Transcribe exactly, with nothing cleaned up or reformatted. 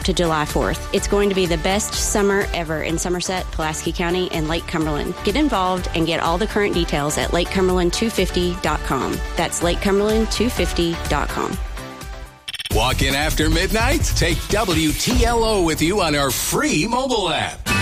to July fourth. It's going to be the best summer ever in Somerset, Pulaski County, and Lake Cumberland. Get involved and get all the current details at lake cumberland two fifty dot com. That's lake cumberland two fifty dot com. Walk in after midnight? Take W T L O with you on our free mobile app.